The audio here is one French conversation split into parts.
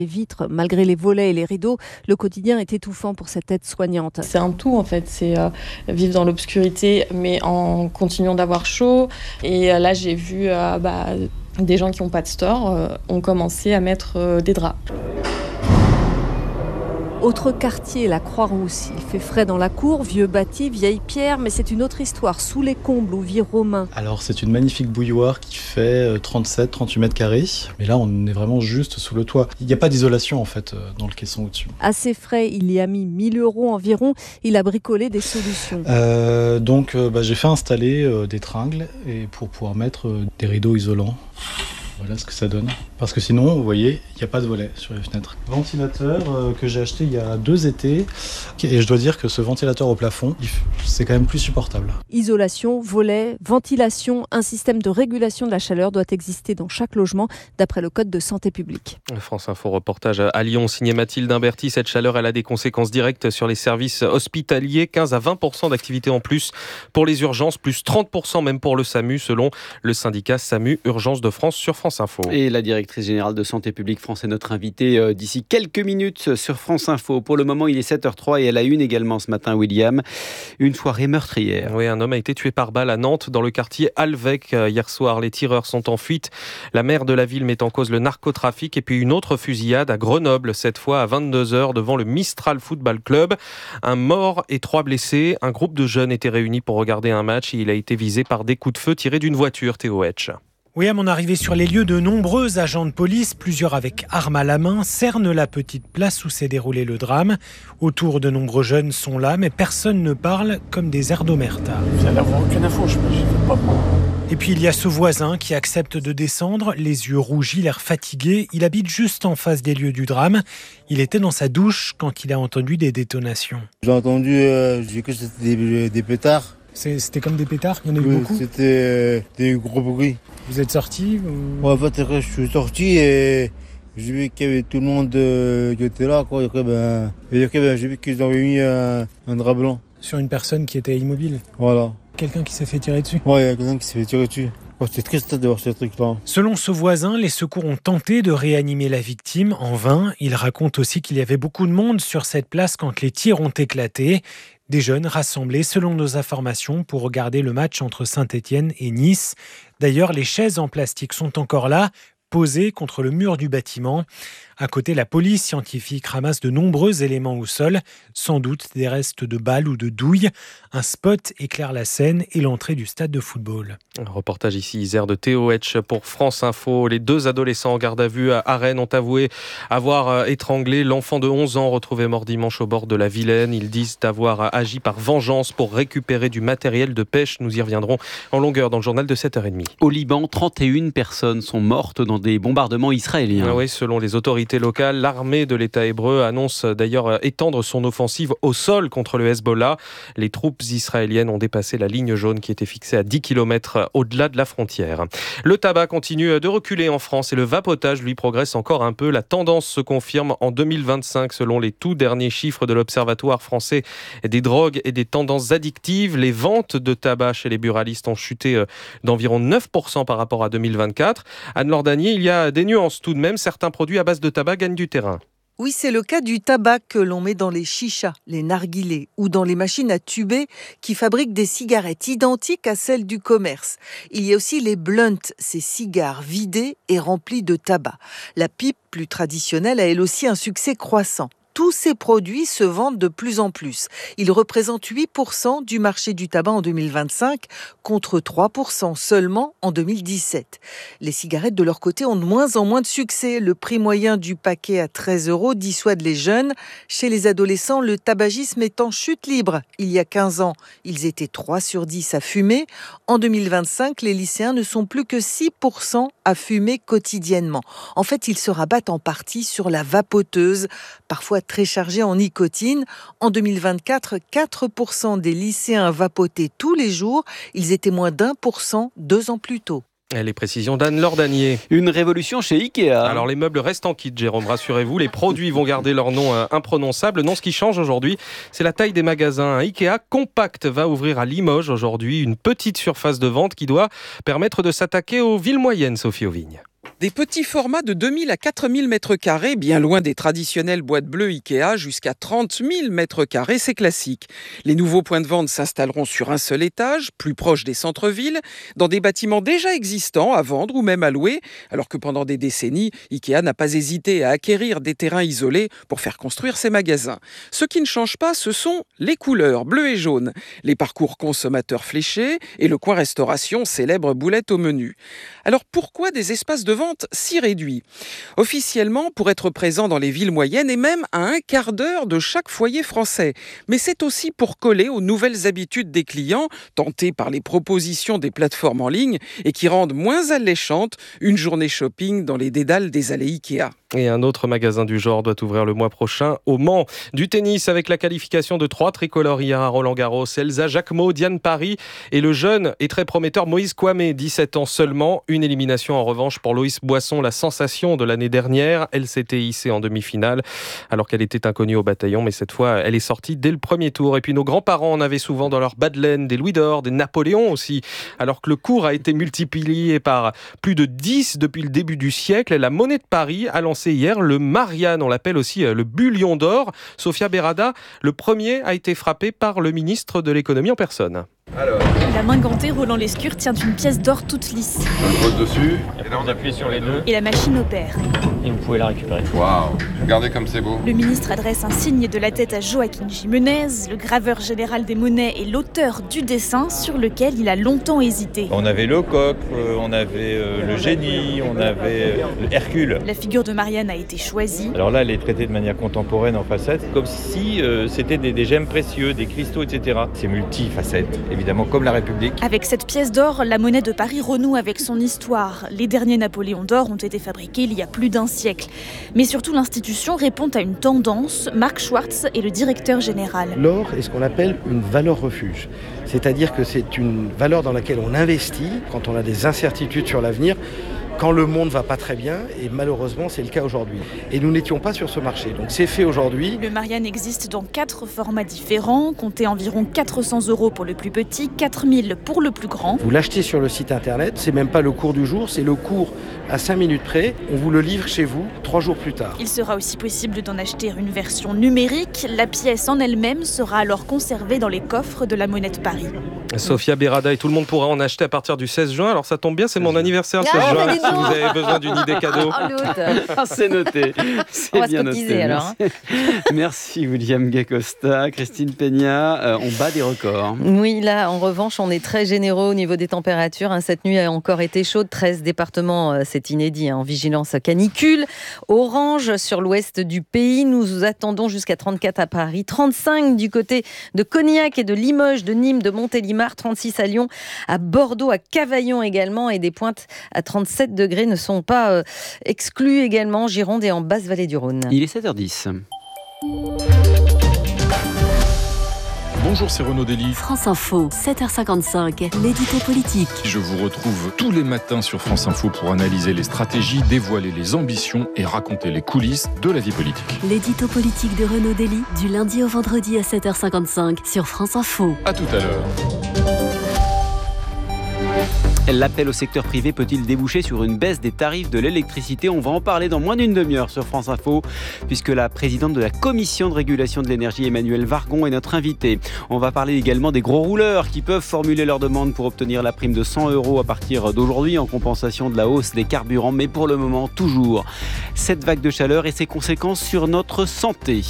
Les vitres, malgré les volets et les rideaux, le quotidien est étouffant pour cette aide-soignante. C'est un tout en fait, c'est vivre dans l'obscurité mais en continuant d'avoir chaud. Et là j'ai vu des gens qui n'ont pas de store ont commencé à mettre des draps. Autre quartier, la Croix-Rousse. Il fait frais dans la cour, vieux bâti, vieille pierre, mais c'est une autre histoire, sous les combles où vit Romain. Alors c'est une magnifique bouilloire qui fait 37-38 mètres carrés, mais là on est vraiment juste sous le toit. Il n'y a pas d'isolation en fait dans le caisson au-dessus. À ses frais, il y a mis 1 000 € environ, il a bricolé des solutions. J'ai fait installer des tringles et pour pouvoir mettre des rideaux isolants. Voilà ce que ça donne. Parce que sinon, vous voyez, il n'y a pas de volet sur les fenêtres. Ventilateur que j'ai acheté il y a 2 étés. Et je dois dire que ce ventilateur au plafond, c'est quand même plus supportable. Isolation, volet, ventilation, un système de régulation de la chaleur doit exister dans chaque logement, d'après le Code de santé publique. France Info reportage à Lyon, signé Mathilde Imberti. Cette chaleur, elle a des conséquences directes sur les services hospitaliers. 15 à 20% d'activité en plus pour les urgences, plus 30% même pour le SAMU, selon le syndicat SAMU Urgences de France sur France Info. Et la directrice générale de Santé publique France est notre invitée d'ici quelques minutes sur France Info. Pour le moment, il est 7h03 et à la une également ce matin, William. Une soirée meurtrière. Oui, un homme a été tué par balle à Nantes, dans le quartier Alvec hier soir. Les tireurs sont en fuite. La maire de la ville met en cause le narcotrafic. Et puis une autre fusillade à Grenoble, cette fois à 22h devant le Mistral Football Club. Un mort et 3 blessés. Un groupe de jeunes était réuni pour regarder un match et il a été visé par des coups de feu tirés d'une voiture, Théo Hetch. Oui, à mon arrivée sur les lieux, de nombreux agents de police, plusieurs avec armes à la main, cernent la petite place où s'est déroulé le drame. Autour, de nombreux jeunes sont là, mais personne ne parle, comme des airs d'omerta. Vous n'allez avoir aucune info, je sais pas. Et puis il y a ce voisin qui accepte de descendre, les yeux rougis, l'air fatigué. Il habite juste en face des lieux du drame. Il était dans sa douche quand il a entendu des détonations. J'ai entendu, j'ai cru que c'était des pétards. C'était comme des pétards, il y en a eu beaucoup. C'était des gros bruits. Vous êtes sorti En fait, je suis sorti et j'ai vu qu'il y avait tout le monde qui était là. Quoi. Et après, j'ai vu qu'ils avaient mis un drap blanc. Sur une personne qui était immobile. Voilà. Quelqu'un qui s'est fait tirer dessus. Ouais, il y a quelqu'un qui s'est fait tirer dessus. C'était triste de voir ce truc-là. Selon ce voisin, les secours ont tenté de réanimer la victime en vain. Il raconte aussi qu'il y avait beaucoup de monde sur cette place quand les tirs ont éclaté. Des jeunes rassemblés, selon nos informations, pour regarder le match entre Saint-Étienne et Nice. D'ailleurs, les chaises en plastique sont encore là, posées contre le mur du bâtiment. À côté, la police scientifique ramasse de nombreux éléments au sol, sans doute des restes de balles ou de douilles. Un spot éclaire la scène et l'entrée du stade de football. Un reportage ici, Isère de Théo Hetch pour France Info. Les 2 adolescents en garde à vue à Rennes ont avoué avoir étranglé l'enfant de 11 ans retrouvé mort dimanche au bord de la Vilaine. Ils disent avoir agi par vengeance pour récupérer du matériel de pêche. Nous y reviendrons en longueur dans le journal de 7h30. Au Liban, 31 personnes sont mortes dans des bombardements israéliens. Oui, selon les autorités locales, l'armée de l'État hébreu annonce d'ailleurs étendre son offensive au sol contre le Hezbollah. Les troupes israéliennes ont dépassé la ligne jaune qui était fixée à 10 km au-delà de la frontière. Le tabac continue de reculer en France et le vapotage, lui, progresse encore un peu. La tendance se confirme en 2025 selon les tout derniers chiffres de l'Observatoire français des drogues et des tendances addictives. Les ventes de tabac chez les buralistes ont chuté d'environ 9% par rapport à 2024. Anne-Laure Danier, il y a des nuances tout de même. Certains produits à base de tabac gagnent du terrain. Oui, c'est le cas du tabac que l'on met dans les chichas, les narguilés ou dans les machines à tuber qui fabriquent des cigarettes identiques à celles du commerce. Il y a aussi les blunts, ces cigares vidés et remplis de tabac. La pipe, plus traditionnelle, a elle aussi un succès croissant. Tous ces produits se vendent de plus en plus. Ils représentent 8% du marché du tabac en 2025 contre 3% seulement en 2017. Les cigarettes, de leur côté, ont de moins en moins de succès. Le prix moyen du paquet à 13 € dissuade les jeunes. Chez les adolescents, le tabagisme est en chute libre. Il y a 15 ans, ils étaient 3 sur 10 à fumer. En 2025, les lycéens ne sont plus que 6% à fumer quotidiennement. En fait, ils se rabattent en partie sur la vapoteuse, parfois très chargée en nicotine. En 2024, 4% des lycéens vapotaient tous les jours. Ils étaient moins d'1% 2 ans plus tôt. Et les précisions d'Anne-Laure Danier. Une révolution chez Ikea. Alors les meubles restent en kit, Jérôme, rassurez-vous. Les produits vont garder leur nom imprononçable. Non, ce qui change aujourd'hui, c'est la taille des magasins. Un Ikea compact va ouvrir à Limoges aujourd'hui. Une petite surface de vente qui doit permettre de s'attaquer aux villes moyennes, Sophie Auvigne. Des petits formats de 2000 à 4000 mètres carrés, bien loin des traditionnelles boîtes bleues Ikea, jusqu'à 30 000 mètres carrés, c'est classique. Les nouveaux points de vente s'installeront sur un seul étage, plus proche des centres-villes, dans des bâtiments déjà existants à vendre ou même à louer, alors que pendant des décennies, Ikea n'a pas hésité à acquérir des terrains isolés pour faire construire ses magasins. Ce qui ne change pas, ce sont les couleurs, bleu et jaune, les parcours consommateurs fléchés et le coin restauration, célèbre boulette au menu. Alors pourquoi des espaces de vente si réduits ? Officiellement, pour être présent dans les villes moyennes et même à un quart d'heure de chaque foyer français. Mais c'est aussi pour coller aux nouvelles habitudes des clients, tentés par les propositions des plateformes en ligne et qui rendent moins alléchante une journée shopping dans les dédales des allées Ikea. Et un autre magasin du genre doit ouvrir le mois prochain au Mans. Du tennis avec la qualification de 3 tricolores hier à Roland-Garros. Elsa Jacquemot, Diane Paris et le jeune et très prometteur Moïse Kouamé, 17 ans seulement. Une élimination en revanche pour Loïs Boisson, la sensation de l'année dernière. Elle s'était hissée en demi-finale alors qu'elle était inconnue au bataillon. Mais cette fois, elle est sortie dès le premier tour. Et puis nos grands-parents en avaient souvent dans leur bas de laine des Louis d'Or, des Napoléons aussi. Alors que le cours a été multiplié par plus de 10 depuis le début du siècle. La Monnaie de Paris a lancé hier le Marianne, on l'appelle aussi le Bullion d'or. Sofia Berada, le premier a été frappé par le ministre de l'économie en personne. Alors. La main gantée, Roland Lescure tient une pièce d'or toute lisse. On pose dessus. Et là on appuie sur les deux. Et la machine opère. Et vous pouvez la récupérer. Waouh, regardez comme c'est beau. Le ministre adresse un signe de la tête à Joaquin Jimenez, le graveur général des monnaies et l'auteur du dessin sur lequel il a longtemps hésité. On avait Lecoq, on avait le génie, on avait Hercule. La figure de Marianne a été choisie. Alors là, elle est traitée de manière contemporaine en facettes, comme si c'était des gemmes précieux, des cristaux, etc. C'est multifacette, évidemment, comme la République. Avec cette pièce d'or, la Monnaie de Paris renoue avec son histoire. Les derniers Napoléons d'or ont été fabriqués il y a plus d'un siècle. Mais surtout, l'institution répond à une tendance. Marc Schwartz est le directeur général. L'or est ce qu'on appelle une valeur refuge. C'est-à-dire que c'est une valeur dans laquelle on investit quand on a des incertitudes sur l'avenir, quand le monde ne va pas très bien, et malheureusement c'est le cas aujourd'hui. Et nous n'étions pas sur ce marché, donc c'est fait aujourd'hui. Le Marianne existe dans 4 formats différents, comptez environ 400 € pour le plus petit, 4000 pour le plus grand. Vous l'achetez sur le site internet, c'est même pas le cours du jour, c'est le cours à 5 minutes près, on vous le livre chez vous 3 jours plus tard. Il sera aussi possible d'en acheter une version numérique, la pièce en elle-même sera alors conservée dans les coffres de la Monnaie de Paris. Sofia Berada et tout le monde pourra en acheter à partir du 16 juin, alors ça tombe bien, c'est mon anniversaire 16 juin. Si vous avez besoin d'une idée cadeau. C'est noté. C'est on va bien se cotiser noté. alors. Merci William Gay-Costa. Christine Peña, on bat des records. Oui, là en revanche, on est très généreux au niveau des températures. Cette nuit a encore été chaude. 13 départements, c'est inédit, en vigilance canicule. Orange sur l'ouest du pays. Nous attendons jusqu'à 34 à Paris, 35 du côté de Cognac et de Limoges, de Nîmes, de Montélimar, 36 à Lyon, à Bordeaux, à Cavaillon également, et des pointes à 37 degrés ne sont pas exclus également en Gironde et en Basse-Vallée du Rhône. Il est 7h10. Bonjour, c'est Renaud Dely. France Info, 7h55, l'édito politique. Je vous retrouve tous les matins sur France Info pour analyser les stratégies, dévoiler les ambitions et raconter les coulisses de la vie politique. L'édito politique de Renaud Dely, du lundi au vendredi à 7h55 sur France Info. À tout à l'heure. L'appel au secteur privé peut-il déboucher sur une baisse des tarifs de l'électricité ? On va en parler dans moins d'une demi-heure sur France Info, puisque la présidente de la Commission de régulation de l'énergie, Emmanuelle Vargon, est notre invitée. On va parler également des gros rouleurs qui peuvent formuler leur demande pour obtenir la prime de 100 € à partir d'aujourd'hui en compensation de la hausse des carburants. Mais pour le moment, toujours cette vague de chaleur et ses conséquences sur notre santé.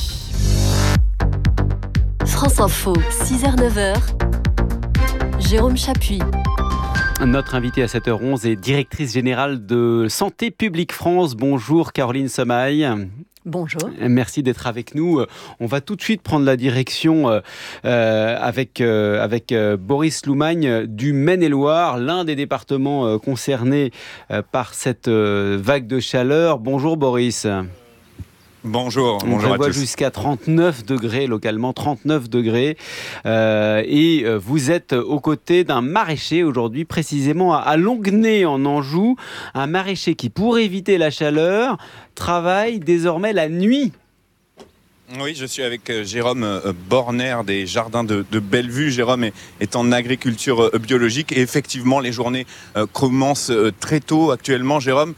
France Info, 6h-9h, Jérôme Chapuis. Notre invitée à 7h11 est directrice générale de Santé publique France. Bonjour Caroline Sommaille. Bonjour. Merci d'être avec nous. On va tout de suite prendre la direction avec Boris Loumagne du Maine-et-Loire, l'un des départements concernés par cette vague de chaleur. Bonjour Boris. Bonjour, on prévoit jusqu'à 39 degrés localement, 39 degrés. Et vous êtes aux côtés d'un maraîcher aujourd'hui, précisément à Longuenay en Anjou. Un maraîcher qui, pour éviter la chaleur, travaille désormais la nuit. Oui, je suis avec Jérôme Borner des Jardins de Bellevue. Jérôme est en agriculture biologique et effectivement, les journées commencent très tôt actuellement. Jérôme,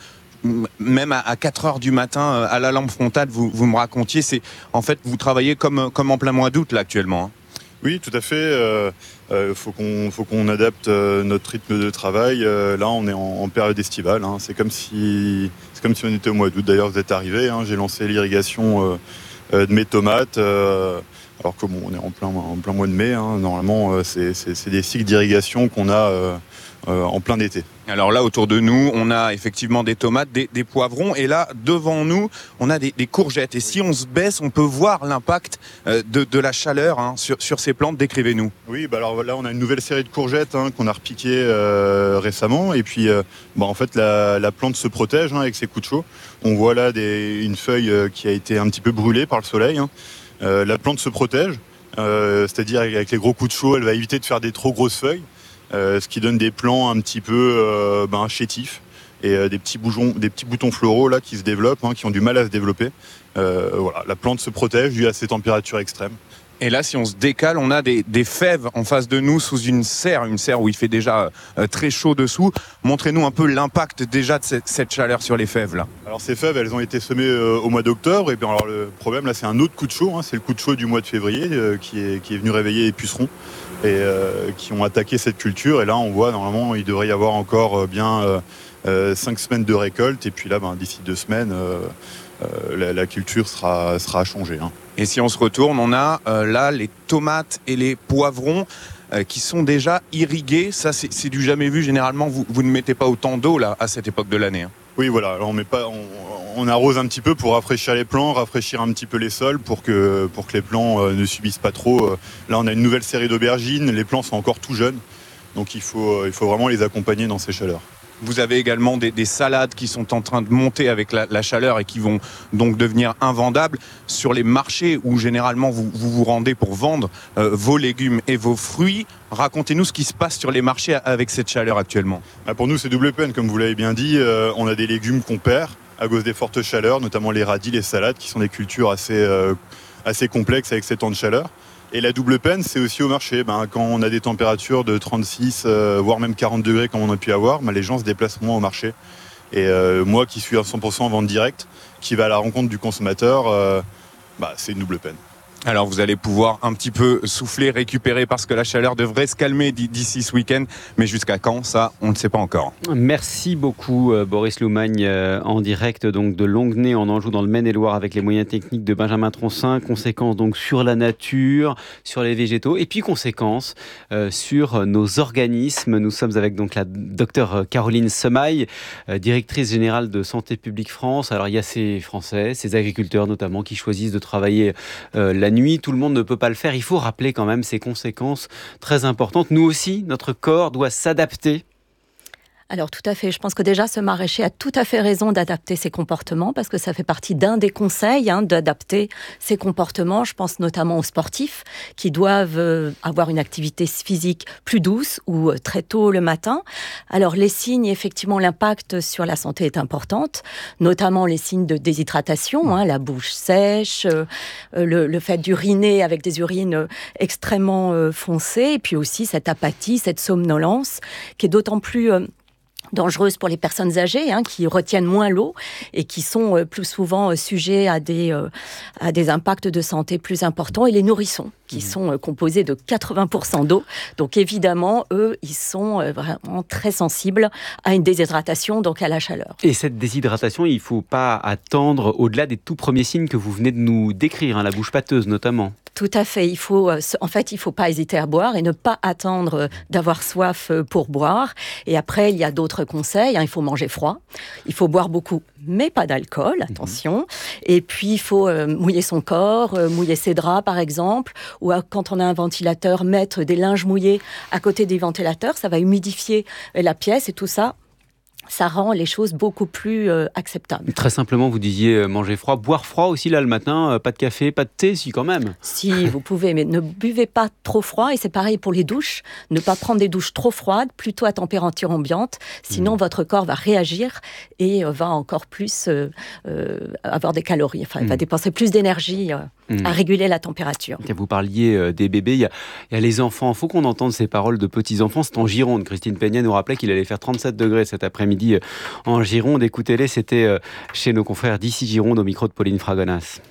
même à 4 heures du matin à la lampe frontale, vous me racontiez, c'est en fait vous travaillez comme en plein mois d'août là actuellement. Oui, tout à fait. Faut qu'on adapte notre rythme de travail. Là, on est en période estivale. C'est comme si on était au mois d'août. D'ailleurs, vous êtes arrivés. J'ai lancé l'irrigation de mes tomates. Alors que on est en plein mois de mai. Normalement, c'est des cycles d'irrigation qu'on a en plein été. Alors là, autour de nous, on a effectivement des tomates, des poivrons, et là, devant nous, on a des courgettes. Et si on se baisse, on peut voir l'impact de la chaleur sur ces plantes. Décrivez-nous. Oui, alors là, on a une nouvelle série de courgettes qu'on a repiquées récemment. Et puis, en fait, la plante se protège avec ses coups de chaud. On voit là une feuille qui a été un petit peu brûlée par le soleil. La plante se protège, c'est-à-dire avec les gros coups de chaud, elle va éviter de faire des trop grosses feuilles. Ce qui donne des plants un petit peu chétifs et des petits boutons floraux là qui se développent, qui ont du mal à se développer. Voilà, la plante se protège dû à ces températures extrêmes. Et là, si on se décale, on a des fèves en face de nous sous une serre où il fait déjà très chaud dessous. Montrez-nous un peu l'impact déjà de cette chaleur sur les fèves là. Alors ces fèves, elles ont été semées au mois d'octobre. Et bien alors le problème là, c'est un autre coup de chaud. C'est le coup de chaud du mois de février qui est venu réveiller les pucerons et qui ont attaqué cette culture. Et là, on voit normalement, il devrait y avoir encore 5 semaines de récolte. Et puis là, d'ici 2 semaines, la culture sera changée. Et si on se retourne, on a là les tomates et les poivrons qui sont déjà irrigués. Ça, c'est du jamais vu. Généralement, vous ne mettez pas autant d'eau là à cette époque de l'année. Oui, voilà. Alors, on arrose un petit peu pour rafraîchir les plants, rafraîchir un petit peu les sols pour que les plants ne subissent pas trop. Là, on a une nouvelle série d'aubergines. Les plants sont encore tout jeunes. Donc, il faut vraiment les accompagner dans ces chaleurs. Vous avez également des salades qui sont en train de monter avec la chaleur et qui vont donc devenir invendables. Sur les marchés où généralement vous rendez pour vendre vos légumes et vos fruits, racontez-nous ce qui se passe sur les marchés avec cette chaleur actuellement. Pour nous, c'est double peine, comme vous l'avez bien dit. On a des légumes qu'on perd à cause des fortes chaleurs, notamment les radis, les salades, qui sont des cultures assez complexes avec ces temps de chaleur. Et la double peine, c'est aussi au marché. Quand on a des températures de 36, voire même 40 degrés comme on a pu avoir, les gens se déplacent moins au marché. Et moi qui suis à 100% en vente directe, qui va à la rencontre du consommateur, c'est une double peine. Alors vous allez pouvoir un petit peu souffler, récupérer parce que la chaleur devrait se calmer d'ici ce week-end. Mais jusqu'à quand, ça, on ne sait pas encore. Merci beaucoup Boris Loumagne en direct donc de Longuenay en Anjou dans le Maine-et-Loire avec les moyens techniques de Benjamin Troncin. Conséquences donc sur la nature, sur les végétaux et puis conséquences sur nos organismes. Nous sommes avec donc la docteure Caroline Semaille, directrice générale de Santé publique France. Alors il y a ces Français, ces agriculteurs notamment qui choisissent de travailler la nuit, tout le monde ne peut pas le faire. Il faut rappeler quand même ces conséquences très importantes. Nous aussi, notre corps doit s'adapter. Alors tout à fait, je pense que déjà ce maraîcher a tout à fait raison d'adapter ses comportements parce que ça fait partie d'un des conseils d'adapter ses comportements. Je pense notamment aux sportifs qui doivent avoir une activité physique plus douce ou très tôt le matin. Alors les signes, effectivement, l'impact sur la santé est importante, notamment les signes de déshydratation, la bouche sèche, le fait d'uriner avec des urines extrêmement foncées et puis aussi cette apathie, cette somnolence qui est d'autant plus dangereuses pour les personnes âgées qui retiennent moins l'eau et qui sont plus souvent sujets à des impacts de santé plus importants, et les nourrissons qui sont composés de 80% d'eau. Donc évidemment, eux, ils sont vraiment très sensibles à une déshydratation, donc à la chaleur. Et cette déshydratation, il ne faut pas attendre au-delà des tout premiers signes que vous venez de nous décrire, la bouche pâteuse notamment. Tout à fait. Il faut pas hésiter à boire et ne pas attendre d'avoir soif pour boire. Et après, il y a d'autres conseils. Il faut manger froid. Il faut boire beaucoup, mais pas d'alcool. Attention. Et puis, il faut mouiller son corps, mouiller ses draps, par exemple. Ou quand on a un ventilateur, mettre des linges mouillés à côté des ventilateurs. Ça va humidifier la pièce et tout ça. Ça rend les choses beaucoup plus acceptables. Très simplement, vous disiez manger froid, boire froid aussi là le matin, pas de café, pas de thé, si quand même. Si, vous pouvez, mais ne buvez pas trop froid, et c'est pareil pour les douches. Ne pas prendre des douches trop froides, plutôt à température ambiante, sinon votre corps va réagir et va encore plus avoir des calories, il va dépenser plus d'énergie. à réguler la température. Vous parliez des bébés, il y a les enfants. Il faut qu'on entende ces paroles de petits-enfants. C'est en Gironde. Christine Peña nous rappelait qu'il allait faire 37 degrés cet après-midi en Gironde. Écoutez-les, c'était chez nos confrères d'ici Gironde au micro de Pauline Fragonas.